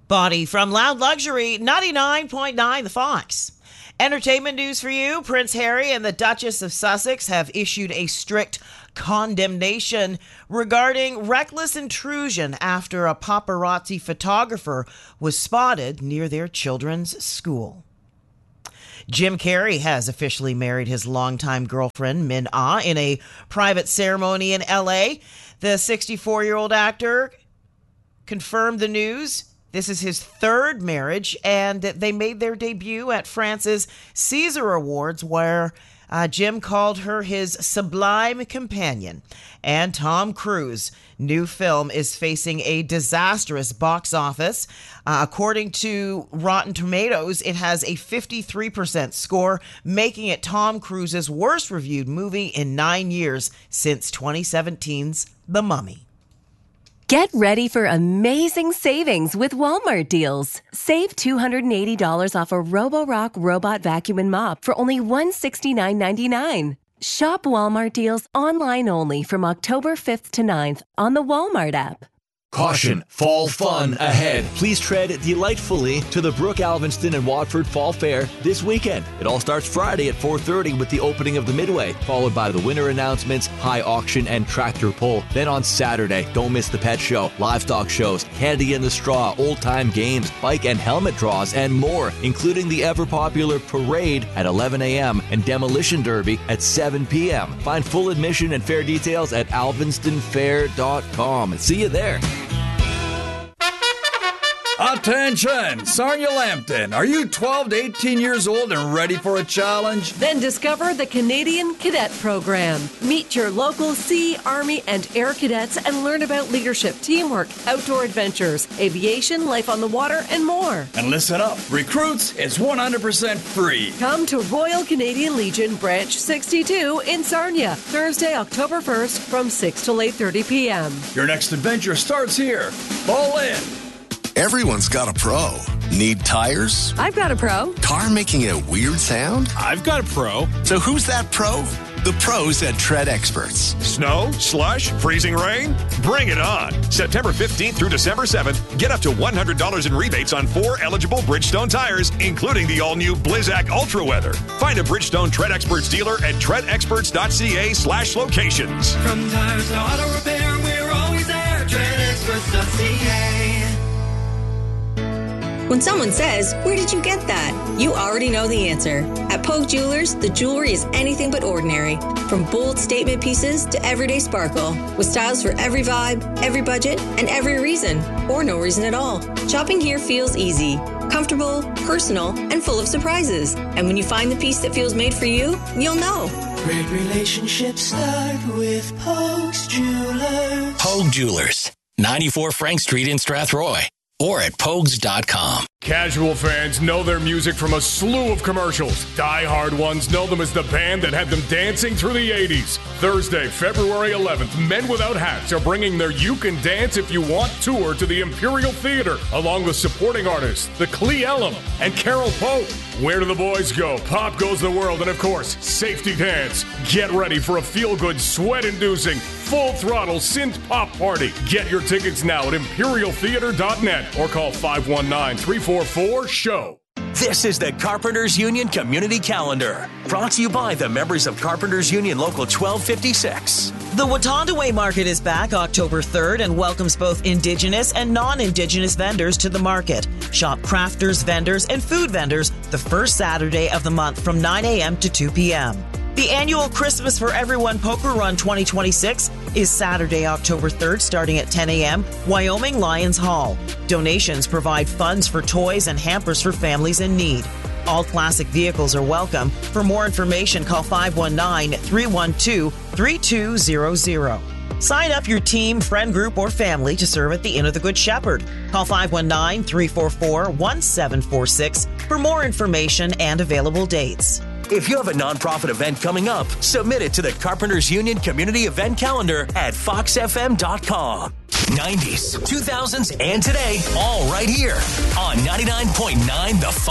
Body from Loud Luxury, 99.9 The Fox. Entertainment news for you. Prince Harry and the Duchess of Sussex have issued a strict condemnation regarding reckless intrusion after a paparazzi photographer was spotted near their children's school. Jim Carrey has officially married his longtime girlfriend, Min Ah, in a private ceremony in L.A. The 64-year-old actor confirmed the news. This is his third marriage, and they made their debut at France's César Awards, where Jim called her his sublime companion. And Tom Cruise's new film is facing a disastrous box office. According to Rotten Tomatoes, it has a 53% score, making it Tom Cruise's worst reviewed movie in 9 years since 2017's The Mummy. Get ready for amazing savings with Walmart deals. Save $280 off a Roborock robot vacuum and mop for only $169.99. Shop Walmart deals online only from October 5th to 9th on the Walmart app. Caution, fall fun ahead. Please tread delightfully to the Brook Alvinston and Watford Fall Fair this weekend. It all starts Friday at 4:30 with the opening of the Midway, followed by the winter announcements, high auction, and tractor pull. Then on Saturday, don't miss the pet show, livestock shows, candy in the straw, old-time games, bike and helmet draws, and more, including the ever-popular parade at 11 a.m. and demolition derby at 7 p.m. Find full admission and fair details at alvinstonfair.com. See you there. Attention! Sarnia Lambton, are you 12 to 18 years old and ready for a challenge? Then discover the Canadian Cadet Program. Meet your local Sea, Army, and Air Cadets and learn about leadership, teamwork, outdoor adventures, aviation, life on the water, and more. And listen up, recruits is 100% free. Come to Royal Canadian Legion Branch 62 in Sarnia, Thursday, October 1st from 6 till 8:30 p.m. Your next adventure starts here. Fall in. Everyone's got a pro. Need tires? I've got a pro. Car making a weird sound? I've got a pro. So who's that pro? The pros at Tread Experts. Snow, slush, freezing rain? Bring it on. September 15th through December 7th, get up to $100 in rebates on 4 eligible Bridgestone tires, including the all-new Blizzak Ultra Weather. Find a Bridgestone Tread Experts dealer at treadexperts.ca/locations. From tires to auto repair, we're always there. treadexperts.ca. When someone says, "Where did you get that?" you already know the answer. At Pogue Jewelers, the jewelry is anything but ordinary. From bold statement pieces to everyday sparkle, with styles for every vibe, every budget, and every reason, or no reason at all. Shopping here feels easy, comfortable, personal, and full of surprises. And when you find the piece that feels made for you, you'll know. Great relationships start with Pogue Jewelers. Pogue Jewelers, 94 Frank Street in Strathroy. Or at Pogues.com. Casual fans know their music from a slew of commercials. Die-hard ones know them as the band that had them dancing through the 80s. Thursday, February 11th, Men Without Hats are bringing their You Can Dance If You Want tour to the Imperial Theater, along with supporting artists, the Cle Elum and Carol Pope. Where do the boys go? Pop Goes the World, and of course, Safety Dance. Get ready for a feel-good, sweat-inducing, full-throttle synth pop party. Get your tickets now at imperialtheater.net or call 519-344-SHOW. This is the Carpenters Union Community Calendar, brought to you by the members of Carpenters Union Local 1256. The Wotondaway Market is back October 3rd and welcomes both Indigenous and non-Indigenous vendors to the market. Shop crafters, vendors, and food vendors the first Saturday of the month from 9 a.m. to 2 p.m. The annual Christmas for Everyone Poker Run 2026 is Saturday, October 3rd, starting at 10 a.m., Wyoming Lions Hall. Donations provide funds for toys and hampers for families in need. All classic vehicles are welcome. For more information, call 519-312-3200. Sign up your team, friend group, or family to serve at the Inn of the Good Shepherd. Call 519-344-1746 for more information and available dates. If you have a nonprofit event coming up, submit it to the Carpenters Union Community Event Calendar at foxfm.com. 90s, 2000s, and today, all right here on 99.9 The Fox.